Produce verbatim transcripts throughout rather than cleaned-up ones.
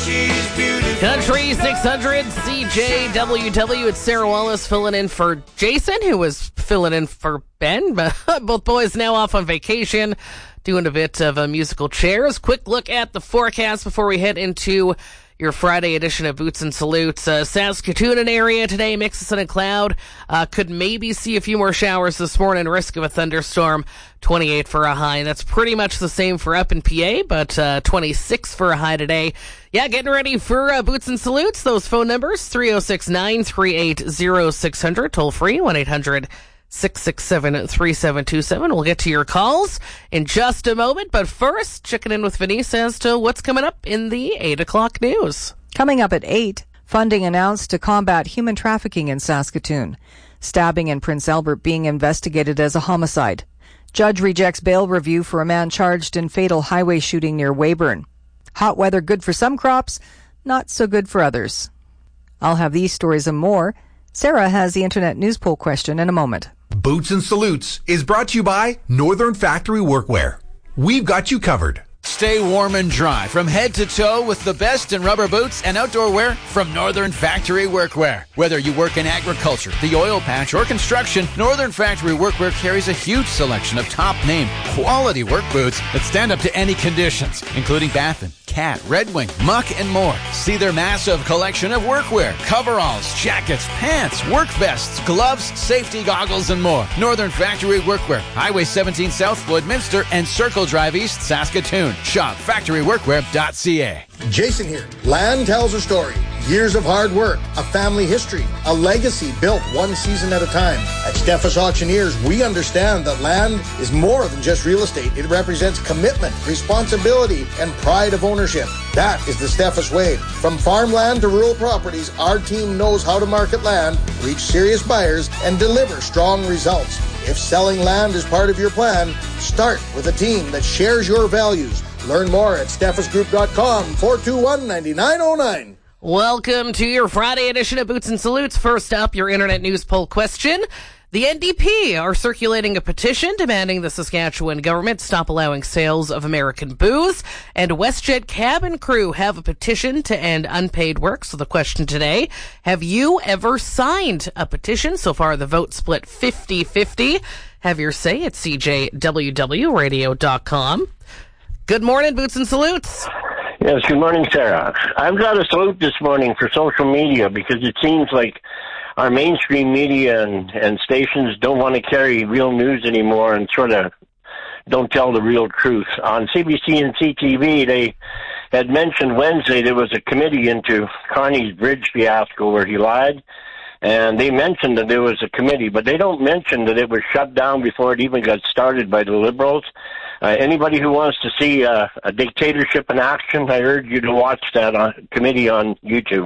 she's beautiful. Country six hundred C J W W. It's Sarah Wallace filling in for Jason, who was filling in for Ben. Both boys now off on vacation, doing a bit of a musical chairs. Quick look at the forecast before we head into your Friday edition of Boots and Salutes. Uh, Saskatoon area today, mix of sun and cloud. Uh, could maybe see a few more showers this morning. Risk of a thunderstorm. twenty-eight for a high. That's pretty much the same for up in P A, but uh, twenty-six for a high today. Yeah, getting ready for uh, Boots and Salutes. Those phone numbers, three oh six, nine three eight, oh six hundred, toll free, one eight hundred, six six seven, three seven two seven. We'll get to your calls in just a moment, but first, checking in with Vanessa as to what's coming up in the eight o'clock news. Coming up at eight, funding announced to combat human trafficking in Saskatoon. Stabbing in Prince Albert being investigated as a homicide. Judge rejects bail review for a man charged in fatal highway shooting near Weyburn. Hot weather good for some crops, not so good for others. I'll have these stories and more. Sarah has the Internet News Poll question in a moment. Boots and Salutes is brought to you by Northern Factory Workwear. We've got you covered. Stay warm and dry from head to toe with the best in rubber boots and outdoor wear from Northern Factory Workwear. Whether you work in agriculture, the oil patch, or construction, Northern Factory Workwear carries a huge selection of top-name, quality work boots that stand up to any conditions, including Baffin, Cat, Red Wing, Muck, and more. See their massive collection of workwear, coveralls, jackets, pants, work vests, gloves, safety goggles, and more. Northern Factory Workwear, Highway seventeen South, Floydminster, and Circle Drive East, Saskatoon. Shop factory workwear dot c a. Jason here. Land tells a story. Years of hard work, a family history, a legacy built one season at a time. At Steffes Auctioneers, we understand that land is more than just real estate. It represents commitment, responsibility, and pride of ownership. That is the Steffes way. From farmland to rural properties, our team knows how to market land, reach serious buyers, and deliver strong results. If selling land is part of your plan, start with a team that shares your values. Learn more at steffes group dot com, four two one, nine nine zero nine. Welcome to your Friday edition of Boots and Salutes. First up, your Internet News Poll question. The N D P are circulating a petition demanding the Saskatchewan government stop allowing sales of American booze, and WestJet cabin crew have a petition to end unpaid work. So the question today, have you ever signed a petition? So far, the vote split fifty-fifty. Have your say at c j w w radio dot com. Good morning, Boots and Salutes. Yes, good morning, Sarah. I've got a salute this morning for social media because it seems like our mainstream media and, and stations don't want to carry real news anymore and sort of don't tell the real truth. On C B C and C T V, they had mentioned Wednesday there was a committee into Carney's bridge fiasco where he lied, and they mentioned that there was a committee, but they don't mention that it was shut down before it even got started by the Liberals. Uh, anybody who wants to see uh, a dictatorship in action, I urge you to watch that uh, committee on YouTube.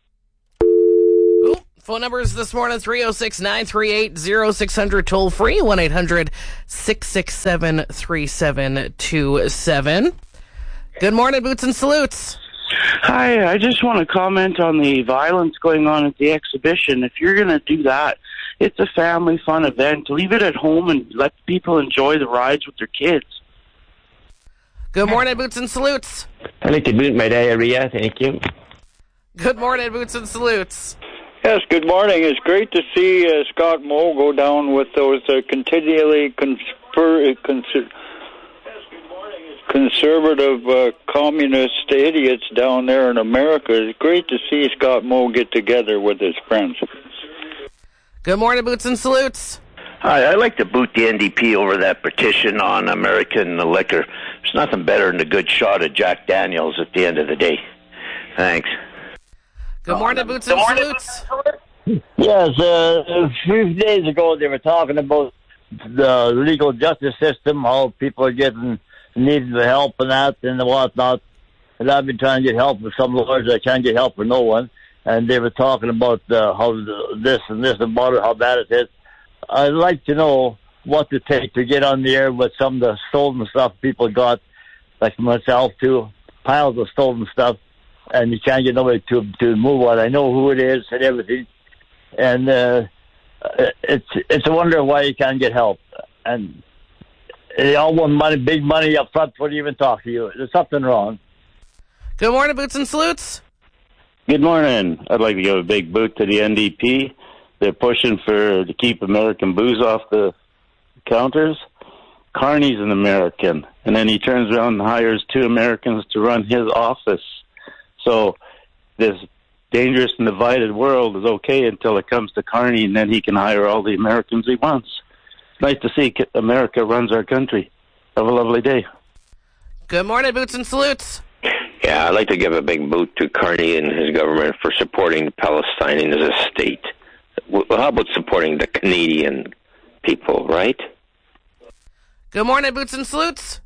Ooh, phone numbers this morning, three oh six, nine three eight, oh six hundred, toll free, one eight hundred, six six seven, three seven two seven. Good morning, Boots and Salutes. Hi, I just want to comment on the violence going on at the exhibition. If you're going to do that, it's a family fun event. Leave it at home and let people enjoy the rides with their kids. Good morning, Boots and Salutes. I'd like to boot my diarrhea, thank you. Good morning, Boots and Salutes. Yes, good morning. It's great to see uh, Scott Moe go down with those uh, continually conspir- cons- conservative uh, communist idiots down there in America. It's great to see Scott Moe get together with his friends. Good morning, Boots and Salutes. Hi, I'd like to boot the N D P over that petition on American liquor. There's nothing better than a good shot of Jack Daniels at the end of the day. Thanks. Good morning, Boots and Salutes. Yes, uh, a few days ago they were talking about the legal justice system, how people are getting needing the help and that and whatnot. And I've been trying to get help with some lawyers. I can't get help for no one. And they were talking about uh, how the, this and this about it, how bad it is. I'd like to know what it takes to get on the air with some of the stolen stuff people got, like myself too, piles of stolen stuff, and you can't get nobody to to move on. I know who it is and everything, and uh, it's it's a wonder why you can't get help. And they all want money, big money up front before they even talk to you. There's something wrong. Good morning, Boots and Salutes. Good morning. I'd like to give a big boot to the N D P. They're pushing for to keep American booze off the counters. Carney's an American, and then he turns around and hires two Americans to run his office. So this dangerous and divided world is okay until it comes to Carney, and then he can hire all the Americans he wants. It's nice to see America runs our country. Have a lovely day. Good morning, Boots and Salutes. Yeah, I'd like to give a big boot to Carney and his government for supporting Palestine as a state. Well, how about supporting the Canadian people, right? Good morning, Boots and Salutes.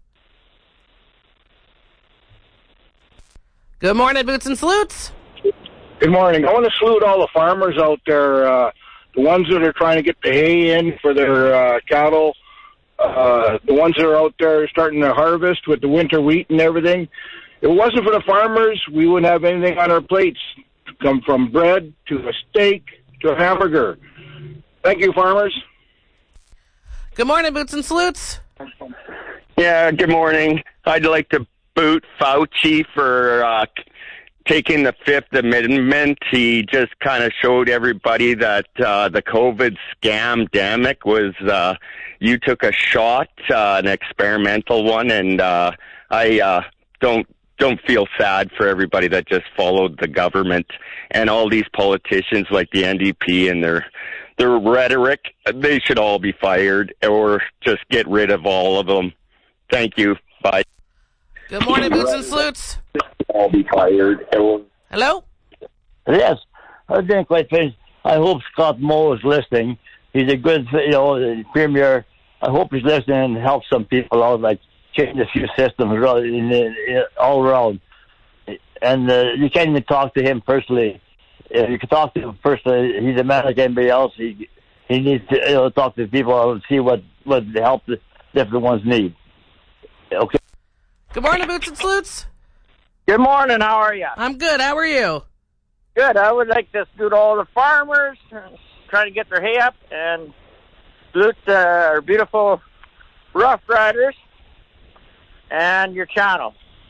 Good morning, Boots and Salutes. Good morning. I want to salute all the farmers out there, uh, the ones that are trying to get the hay in for their uh, cattle, uh, the ones that are out there starting to harvest with the winter wheat and everything. If it wasn't for the farmers, we wouldn't have anything on our plates, come from bread to a steak to a hamburger. Thank you, farmers. Good morning, Boots and Salutes. Yeah, good morning. I'd like to boot Fauci for uh, taking the Fifth Amendment. He just kind of showed everybody that uh, the COVID scam-demic was, uh, you took a shot, uh, an experimental one, and uh, I uh, don't don't feel sad for everybody that just followed the government and all these politicians like the N D P and their their rhetoric. They should all be fired or just get rid of all of them. Thank you. Bye. Good morning, Boots and Salutes. All be fired. Hello? Yes. I didn't quite finish. I hope Scott Moe is listening. He's a good, you know, premier. I hope he's listening and helps some people out, like change a few systems in, in, in, all around. And uh, you can't even talk to him personally. If you can talk to him personally, he's a man like anybody else. He he needs to, you know, talk to people and see what, what help the different ones need. Okay. Good morning, Boots and Salutes. Good morning. How are you? I'm good. How are you? Good. I would like to salute all the farmers trying to get their hay up, and salute uh, our beautiful Rough Riders and your channel.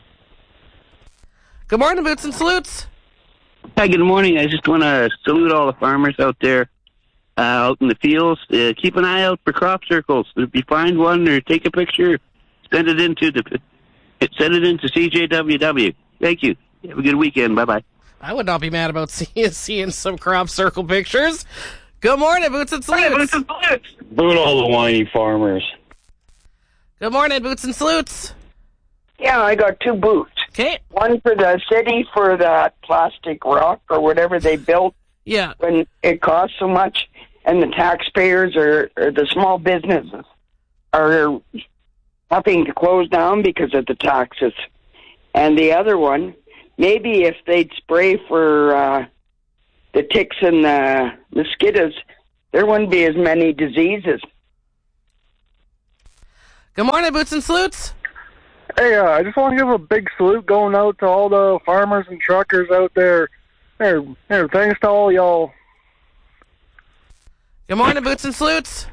Good morning, Boots and Salutes. Hi, good morning. I just want to salute all the farmers out there, uh, out in the fields. Uh, keep an eye out for crop circles. If you find one or take a picture, send it into the send it into C J W W. Thank you. Have a good weekend. Bye bye. I would not be mad about seeing, seeing some crop circle pictures. Good morning, Boots and Salutes. Boots and Salutes. Boot all the whiny farmers. Good morning, Boots and Salutes. Yeah, I got two boots. Okay. One for the city for that plastic rock or whatever they built. Yeah. When it cost so much, and the taxpayers or, or the small businesses are having to close down because of the taxes. And the other one, maybe if they'd spray for uh, the ticks and the mosquitoes, there wouldn't be as many diseases. Good morning, Boots and Salutes. Hey, uh, I just want to give a big salute going out to all the farmers and truckers out there. There, there. Thanks to all y'all. Good morning, Boots and Salutes.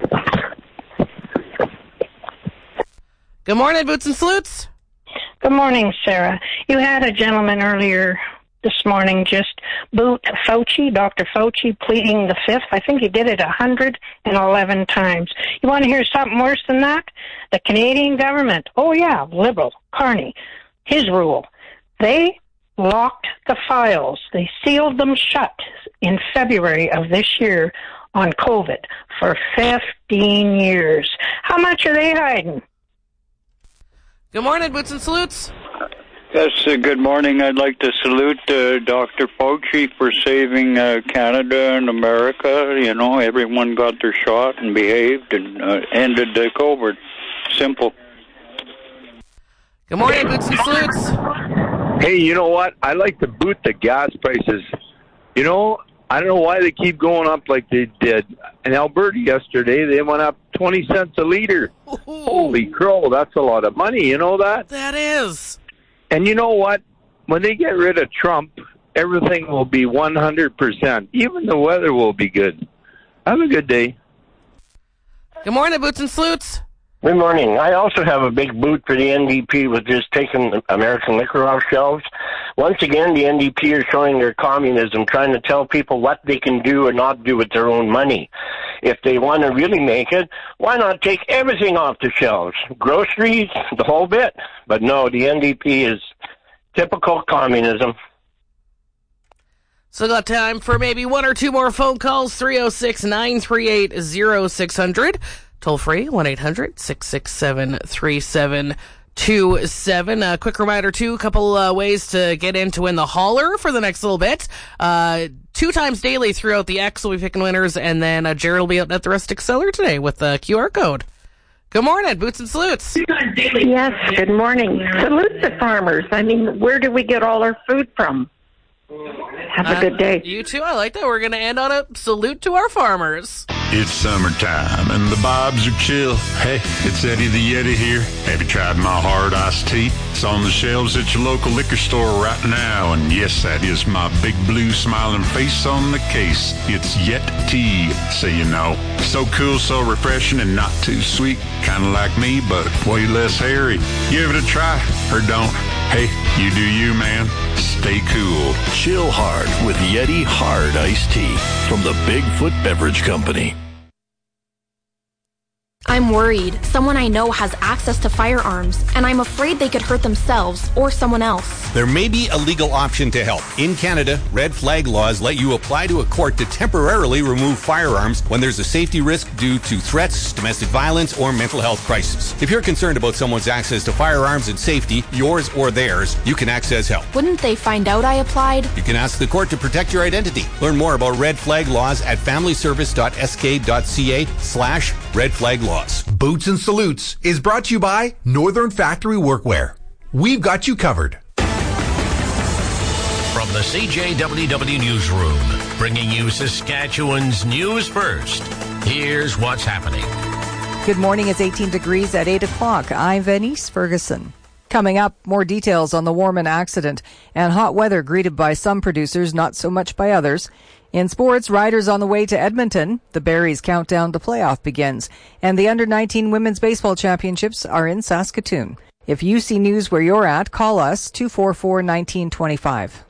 Good morning, Boots and Salutes. Good morning, Sarah. You had a gentleman earlier this morning just boot Fauci, Doctor Fauci, pleading the fifth. I think he did it one hundred eleven times. You want to hear something worse than that? The Canadian government, oh yeah, Liberal, Carney, his rule. They locked the files. They sealed them shut in February of this year on COVID for fifteen years. How much are they hiding? Good morning, Boots and Salutes. Yes, uh, good morning. I'd like to salute uh, Doctor Fauci for saving uh, Canada and America. You know, everyone got their shot and behaved and uh, ended the COVID. Simple. Good morning, Boots and Salutes. Hey, you know what? I like to boot the gas prices. You know, I don't know why they keep going up like they did. In Alberta yesterday, they went up twenty cents a liter. Ooh. Holy crow, that's a lot of money. You know that? That is. And you know what? When they get rid of Trump, everything will be one hundred percent. Even the weather will be good. Have a good day. Good morning, Boots and Salutes. Good morning. I also have a big boot for the N D P with just taking American liquor off shelves. once again, the N D P are showing their communism, trying to tell people what they can do or not do with their own money. If they want to really make it, why not take everything off the shelves? Groceries, the whole bit. But no, the N D P is typical communism. So got time for maybe one or two more phone calls. three oh six, nine three eight, oh six hundred. Toll free, one eight hundred, six six seven, three seven two seven. A quick reminder, too, a couple uh, ways to get in to win the hauler for the next little bit. Uh, two times daily throughout the X, we'll be picking winners, and then uh, Jared will be out at the Rustic Cellar today with the Q R code. Good morning, Boots and Salutes. Yes, good morning. Salute the farmers. I mean, where do we get all our food from? Have a uh, good day. You too. I like that. We're going to end on a salute to our farmers. It's summertime and the vibes are chill. Hey, it's Eddie the Yeti here. Have you tried my hard iced tea? It's on the shelves at your local liquor store right now. And yes, that is my big blue smiling face on the case. It's Yet Tea, so you know. So cool, so refreshing, and not too sweet. Kind of like me, but way less hairy. Give it a try, or don't. Hey, you do you, man. Stay cool. Chill hard with Yeti Hard Iced Tea from the Bigfoot Beverage Company. I'm worried. Someone I know has access to firearms, and I'm afraid they could hurt themselves or someone else. There may be a legal option to help. In Canada, red flag laws let you apply to a court to temporarily remove firearms when there's a safety risk due to threats, domestic violence, or mental health crisis. If you're concerned about someone's access to firearms and safety, yours or theirs, you can access help. Wouldn't they find out I applied? You can ask the court to protect your identity. Learn more about red flag laws at familyservice.sk.ca slash red flag laws. Boots and Salutes is brought to you by Northern Factory Workwear. We've got you covered. From the C J W W Newsroom, bringing you Saskatchewan's news first. Here's what's happening. Good morning. It's eighteen degrees at eight o'clock. I'm Venice Ferguson. Coming up, more details on the Warman accident and hot weather greeted by some producers, not so much by others. In sports, riders on the way to Edmonton. The Berries countdown to playoff begins. And the under nineteen Women's Baseball Championships are in Saskatoon. If you see news where you're at, call us two four four, one nine two five.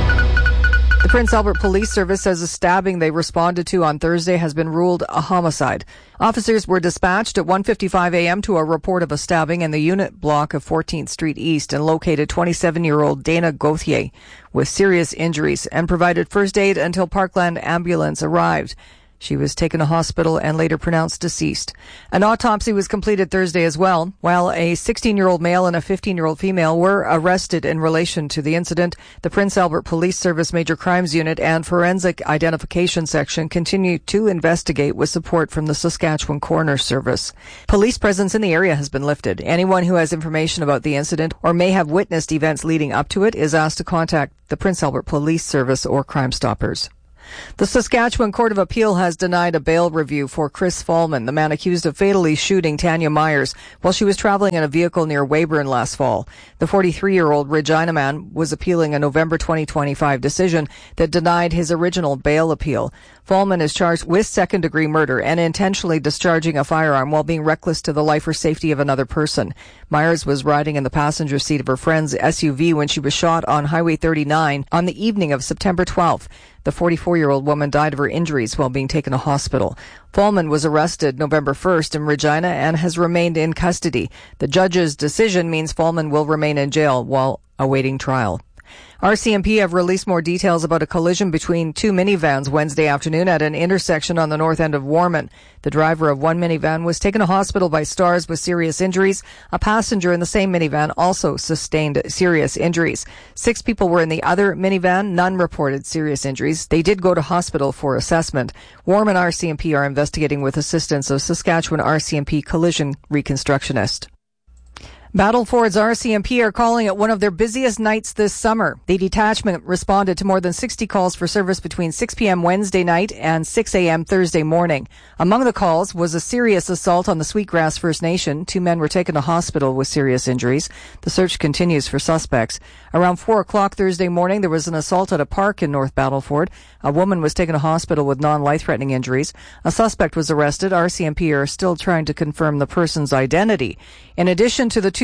The Prince Albert Police Service says a stabbing they responded to on Thursday has been ruled a homicide. Officers were dispatched at one fifty-five a.m. to a report of a stabbing in the unit block of fourteenth Street East and located twenty-seven-year-old Dana Gauthier with serious injuries and provided first aid until Parkland ambulance arrived. She was taken to hospital and later pronounced deceased. An autopsy was completed Thursday as well, while a sixteen-year-old male and a fifteen-year-old female were arrested in relation to the incident. The Prince Albert Police Service Major Crimes Unit and Forensic Identification Section continue to investigate with support from the Saskatchewan Coroner Service. Police presence in the area has been lifted. Anyone who has information about the incident or may have witnessed events leading up to it is asked to contact the Prince Albert Police Service or Crime Stoppers. The Saskatchewan Court of Appeal has denied a bail review for Chris Fallman, the man accused of fatally shooting Tanya Myers while she was traveling in a vehicle near Weyburn last fall. The forty-three-year-old Regina man was appealing a November twenty twenty-five decision that denied his original bail appeal. Fallman is charged with second-degree murder and intentionally discharging a firearm while being reckless to the life or safety of another person. Myers was riding in the passenger seat of her friend's S U V when she was shot on Highway thirty-nine on the evening of September twelfth. The forty-four-year-old woman died of her injuries while being taken to hospital. Fallman was arrested November first in Regina and has remained in custody. The judge's decision means Fallman will remain in jail while awaiting trial. R C M P have released more details about a collision between two minivans Wednesday afternoon at an intersection on the north end of Warman. The driver of one minivan was taken to hospital by Stars with serious injuries. A passenger in the same minivan also sustained serious injuries. Six people were in the other minivan. None reported serious injuries. They did go to hospital for assessment. Warman R C M P are investigating with assistance of Saskatchewan R C M P collision reconstructionist. Battleford's R C M P are calling it one of their busiest nights this summer. The detachment responded to more than sixty calls for service between six p.m. Wednesday night and six a.m. Thursday morning. Among the calls was a serious assault on the Sweetgrass First Nation. Two men were taken to hospital with serious injuries. The search continues for suspects. Around four o'clock Thursday morning, there was an assault at a park in North Battleford. A woman was taken to hospital with non-life-threatening injuries. A suspect was arrested. R C M P are still trying to confirm the person's identity. In addition to the two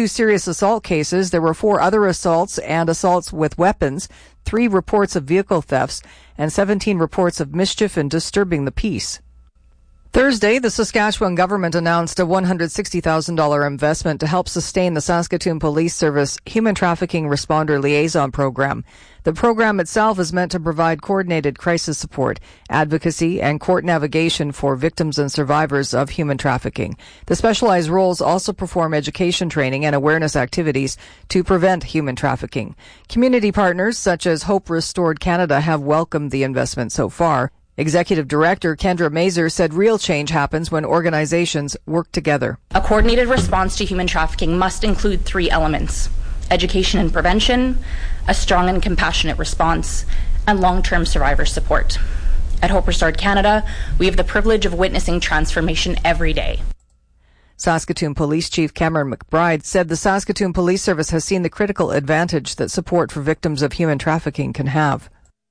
two serious assault cases. There were four other assaults and assaults with weapons, three reports of vehicle thefts, and seventeen reports of mischief and disturbing the peace. Thursday, the Saskatchewan government announced a one hundred sixty thousand dollars investment to help sustain the Saskatoon Police Service Human Trafficking Responder Liaison Program. The program itself is meant to provide coordinated crisis support, advocacy, and court navigation for victims and survivors of human trafficking. The specialized roles also perform education training and awareness activities to prevent human trafficking. Community partners such as Hope Restored Canada have welcomed the investment so far. Executive Director Kendra Mazer said real change happens when organizations work together. A coordinated response to human trafficking must include three elements: education and prevention, a strong and compassionate response, and long-term survivor support. At Hope Restored Canada, we have the privilege of witnessing transformation every day. Saskatoon Police Chief Cameron McBride said the Saskatoon Police Service has seen the critical advantage that support for victims of human trafficking can have.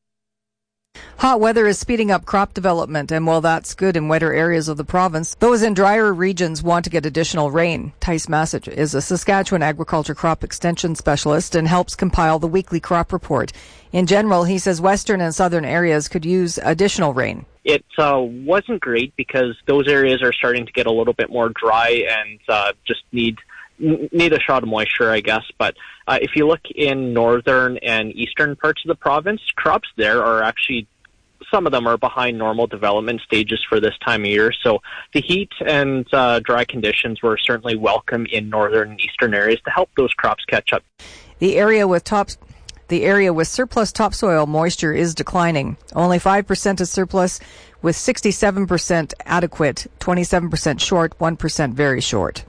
Hot weather is speeding up crop development, and while that's good in wetter areas of the province, those in drier regions want to get additional rain. Tice Massage is a Saskatchewan agriculture crop extension specialist and helps compile the weekly crop report. In general, he says western and southern areas could use additional rain. It uh, wasn't great because those areas are starting to get a little bit more dry and uh, just need need a shot of moisture, I guess. But uh, if you look in northern and eastern parts of the province, crops there are actually, some of them are behind normal development stages for this time of year. So the heat and uh, dry conditions were certainly welcome in northern and eastern areas to help those crops catch up. The area with top The area with surplus topsoil moisture is declining. Only five percent is surplus, with sixty-seven percent adequate, twenty-seven percent short, one percent very short.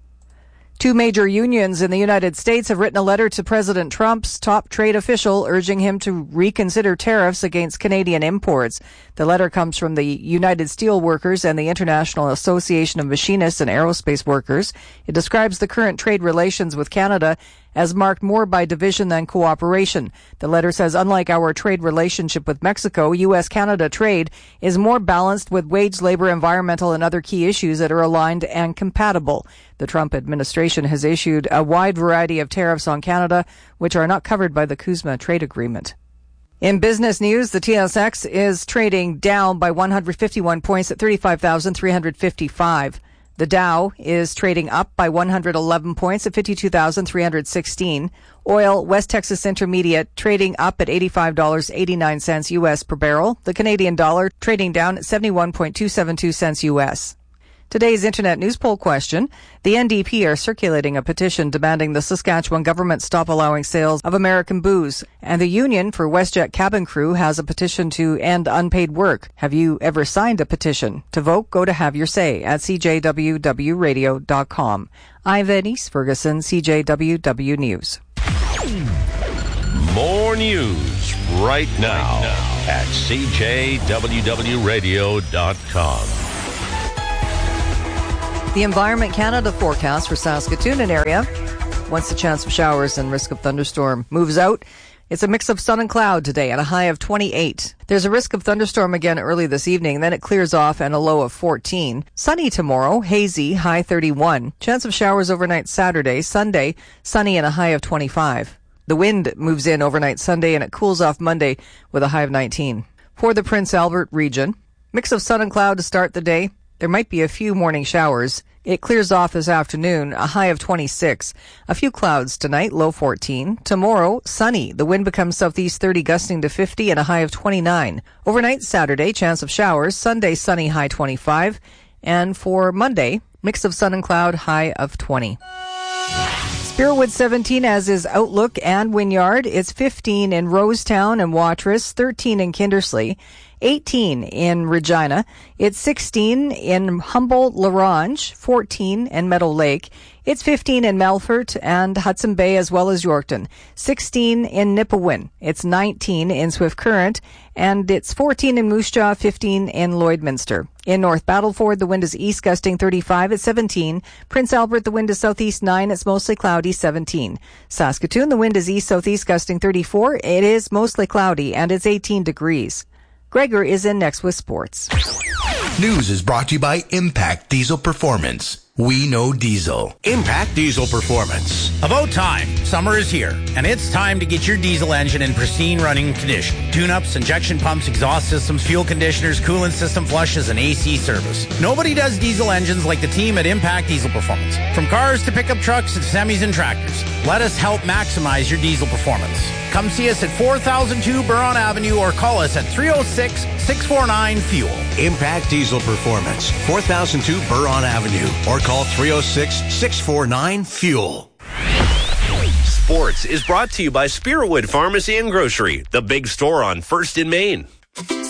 Two major unions in the United States have written a letter to President Trump's top trade official urging him to reconsider tariffs against Canadian imports. The letter comes from the United Steelworkers and the International Association of Machinists and Aerospace Workers. It describes the current trade relations with Canada as marked more by division than cooperation. The letter says, unlike our trade relationship with Mexico, U S Canada trade is more balanced with wage, labor, environmental, and other key issues that are aligned and compatible. The Trump administration has issued a wide variety of tariffs on Canada, which are not covered by the CUSMA trade agreement. In business news, the T S X is trading down by one hundred fifty-one points at thirty-five thousand three hundred fifty-five. The Dow is trading up by one hundred eleven points at fifty-two thousand three hundred sixteen. Oil, West Texas Intermediate, trading up at eighty-five dollars and eighty-nine cents U S per barrel. The Canadian dollar trading down at seventy-one point two seven two cents U S. Today's Internet news poll question. The N D P are circulating a petition demanding the Saskatchewan government stop allowing sales of American booze. And the Union for WestJet cabin crew has a petition to end unpaid work. Have you ever signed a petition? To vote, go to Have Your Say at c j w w radio dot com. I'm Denise Ferguson, C J W W News. More news right now at c j w w radio dot com. The Environment Canada forecast for Saskatoon and area. Once the chance of showers and risk of thunderstorm moves out, it's a mix of sun and cloud today at a high of twenty-eight. There's a risk of thunderstorm again early this evening, then it clears off and a low of fourteen. Sunny tomorrow, hazy, high thirty-one. Chance of showers overnight Saturday. Sunday, sunny and a high of twenty-five. The wind moves in overnight Sunday and it cools off Monday with a high of nineteen. For the Prince Albert region, mix of sun and cloud to start the day. There might be a few morning showers. It clears off this afternoon, a high of twenty-six. A few clouds tonight, low fourteen. Tomorrow, sunny. The wind becomes southeast thirty, gusting to fifty, and a high of twenty-nine. Overnight Saturday, chance of showers. Sunday, sunny, high twenty-five. And for Monday, mix of sun and cloud, high of twenty. Spiritwood seventeen, as is Outlook and Wynyard. It's fifteen in Rosetown and Watrous, thirteen in Kindersley, eighteen in Regina. It's sixteen in Humboldt, La Ronge, fourteen in Meadow Lake. It's fifteen in Melfort and Hudson Bay as well as Yorkton. sixteen in Nipawin. It's nineteen in Swift Current. And it's fourteen in Moose Jaw, fifteen in Lloydminster. In North Battleford, the wind is east gusting thirty-five at seventeen. Prince Albert, the wind is southeast nine. It's mostly cloudy, seventeen. Saskatoon, the wind is east-southeast gusting thirty-four. It is mostly cloudy and it's eighteen degrees. Gregor is in next with sports. News is brought to you by Impact Diesel Performance. We know diesel. Impact Diesel Performance. About time. Summer is here, and it's time to get your diesel engine in pristine running condition. Tune-ups, injection pumps, exhaust systems, fuel conditioners, coolant system flushes, and A C service. Nobody does diesel engines like the team at Impact Diesel Performance. From cars to pickup trucks to semis and tractors, let us help maximize your diesel performance. Come see us at four thousand two Buron Avenue or call us at three oh six, six four nine, fuel. Impact Diesel Performance, four thousand two Buron Avenue or call three oh six, six four nine, fuel. Sports is brought to you by Spearwood Pharmacy and Grocery, the big store on First in Main.